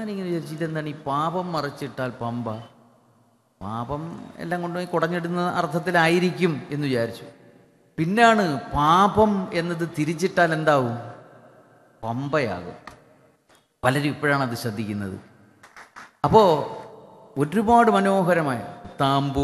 ഞാനിങ്ങനെ വിചാരിച്ചു ഇതെന്താണ് ഈ പാപം മറച്ചിട്ടാൽ പമ്പ, പാപം എല്ലാം കൊണ്ടുപോയി കുടഞ്ഞിടുന്ന അർത്ഥത്തിലായിരിക്കും എന്ന് വിചാരിച്ചു. പിന്നാണ് പാപം എന്നത് തിരിച്ചിട്ടാൽ എന്താവും? പമ്പയാകും. പലരും ഇപ്പോഴാണ് അത് ശ്രദ്ധിക്കുന്നത്. അപ്പോൾ ഒരുപാട് മനോഹരമായ താമ്പൂ